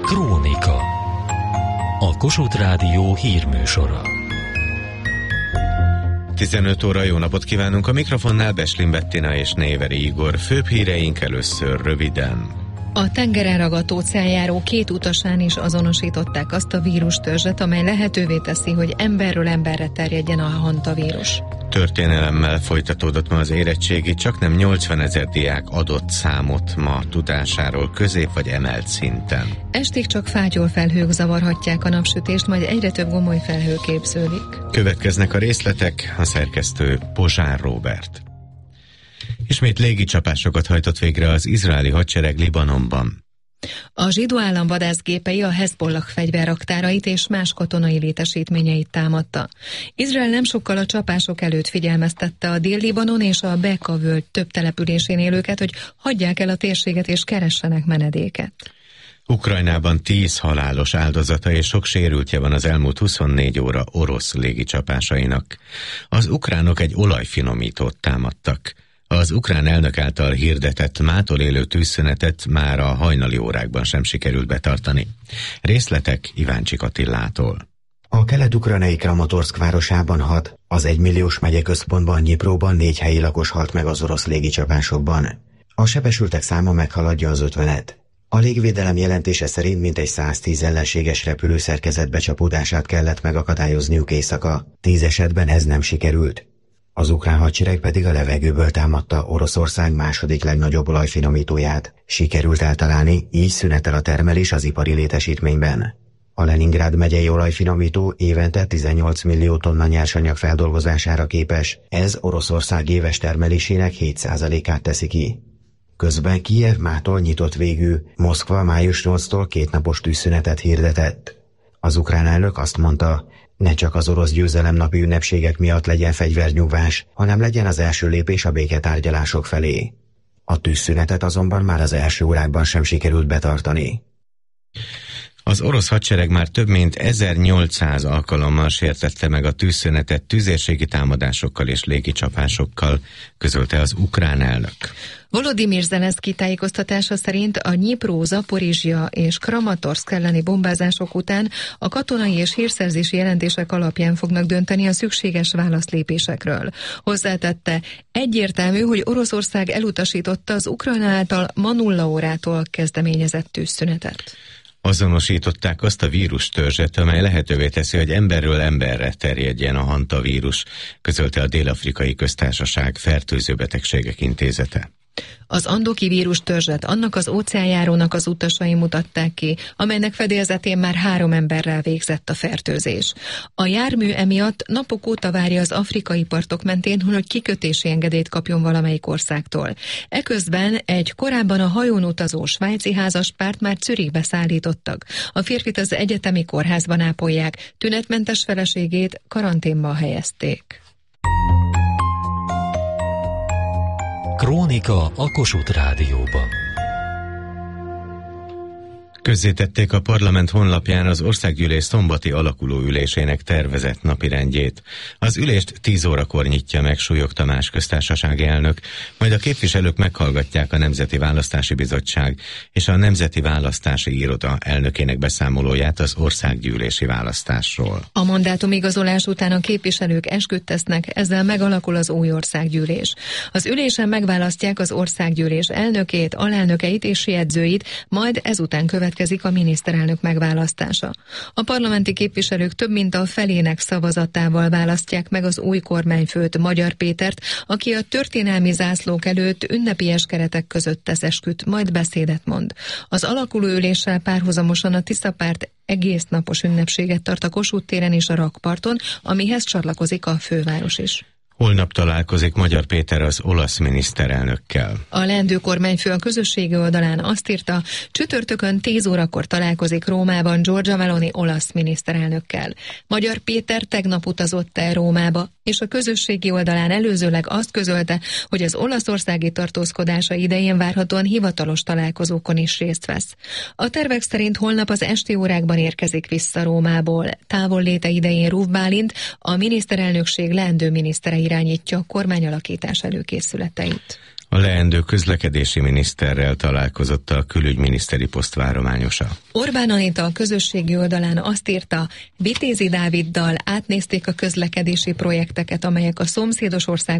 Krónika. A Kossuth Rádió hírműsora. 15 óra, jó napot kívánunk, a mikrofonnál Beslin Bettina és Néveri Igor. Főbb híreink először röviden. A tengeren ragadt óceánjáró 2 utasán is azonosították azt a vírustörzset, amely lehetővé teszi, hogy emberről emberre terjedjen a hantavírus. Történelemmel folytatódott ma az érettségi, csaknem 80 000 diák adott számot ma tudásáról közép vagy emelt szinten. Estig csak fátyolfelhők zavarhatják a napsütést, majd egyre több gomoly felhő képződik. Következnek a részletek, a szerkesztő Pozsár Róbert. Ismét légicsapásokat hajtott végre az izraeli hadsereg Libanonban. A zsidó állam vadászgépei a Hezbollah fegyverraktárait és más katonai létesítményeit támadta. Izrael nem sokkal a csapások előtt figyelmeztette a Dél-Libanon és a Beka völgy több településén élőket, hogy hagyják el a térséget és keressenek menedéket. Ukrajnában 10 halálos áldozata és sok sérültje van az elmúlt 24 óra orosz légicsapásainak. Az ukránok egy olajfinomítót támadtak. Az ukrán elnök által hirdetett mától élő tűzszünetet már a hajnali órákban sem sikerült betartani. Részletek Iváncsik Attilától. A kelet-ukrajnai Kramatorszk városában 6, az 1 milliós megyeközpontban Nyipróban 4 helyi lakos halt meg az orosz légicsapásokban. A sebesültek száma meghaladja az 50-et. A légvédelem jelentése szerint mintegy 110 ellenséges repülőszerkezet becsapódását kellett megakadályozniuk éjszaka. 10 esetben ez nem sikerült. Az ukrán hadsereg pedig a levegőből támadta Oroszország második legnagyobb olajfinomítóját. Sikerült eltalálni, így szünetel a termelés az ipari létesítményben. A Leningrád megyei olajfinomító évente 18 millió tonna nyersanyag feldolgozására képes, ez Oroszország éves termelésének 7%-át teszi ki. Közben Kijev mától nyitott végű, Moszkva május 8-tól 2 napos tűzszünetet hirdetett. Az ukrán elnök azt mondta, ne csak az orosz győzelemnapi ünnepségek miatt legyen fegyvernyugvás, hanem legyen az első lépés a béketárgyalások felé. A tűzszünetet azonban már az első órákban sem sikerült betartani. Az orosz hadsereg már több mint 1800 alkalommal sértette meg a tűzszünetet tüzérségi támadásokkal és légicsapásokkal, közölte az ukrán elnök. Volodymyr Zelenszky tájékoztatása szerint a Dnyipró, Zaporizsja és Kramatorszk elleni bombázások után a katonai és hírszerzési jelentések alapján fognak dönteni a szükséges válaszlépésekről. Hozzátette, egyértelmű, hogy Oroszország elutasította az Ukrajna által ma 0 órától kezdeményezett tűzszünetet. Azonosították azt a vírustörzset, amely lehetővé teszi, hogy emberről emberre terjedjen a hantavírus, közölte a Dél-Afrikai Köztársaság Fertőzőbetegségek Intézete. Az andoki vírustörzset annak az óceánjárónak az utasai mutatták ki, amelynek fedélzetén már 3 emberrel végzett a fertőzés. A jármű emiatt napok óta várja az afrikai partok mentén, hogy kikötési engedélyt kapjon valamelyik országtól. Eközben egy korábban a hajón utazó svájci házaspárt már Zürichbe szállítottak. A férfit az egyetemi kórházban ápolják, tünetmentes feleségét karanténba helyezték. Krónika a Kossuth Rádióban. Közzétették a parlament honlapján az országgyűlés szombati alakuló ülésének tervezett napirendjét. Az ülést 10 órakor nyitja meg Súlyog Tamás köztársasági elnök, majd a képviselők meghallgatják a Nemzeti Választási Bizottság és a Nemzeti Választási Iroda elnökének beszámolóját az országgyűlési választásról. A mandátumigazolás után a képviselők esküt tesznek, ezzel megalakul az új országgyűlés. Az ülésen megválasztják az országgyűlés elnökét, alelnökeit és jegyzőit, majd ezután következik a miniszterelnök megválasztása. A parlamenti képviselők több mint a felének szavazatával választják meg az új kormányfőt, Magyar Pétert, aki a történelmi zászlók előtt ünnepies keretek között tesz esküt, majd beszédet mond. Az alakuló üléssel párhuzamosan a Tisza párt egész napos ünnepséget tart a Kossuth téren és a rakparton, amihez csatlakozik a főváros is. Holnap találkozik Magyar Péter az olasz miniszterelnökkel. A leendő kormányfő a közösségi oldalán azt írta, csütörtökön 10 órakor találkozik Rómában Giorgia Meloni olasz miniszterelnökkel. Magyar Péter tegnap utazott el Rómába, és a közösségi oldalán előzőleg azt közölte, hogy az olaszországi tartózkodása idején várhatóan hivatalos találkozókon is részt vesz. A tervek szerint holnap az esti órákban érkezik vissza Rómából. Távolléte idején Ruf Bálint, a miniszterelnökség leendő minisztere irányítja a kormányalakítás előkészületeit. A leendő közlekedési miniszterrel találkozott a külügyminiszteri poszt várományosa. Orbán Anita a közösségi oldalán azt írta, Vitézi Dáviddal átnézték a közlekedési projekteket, amelyek a szomszédos ország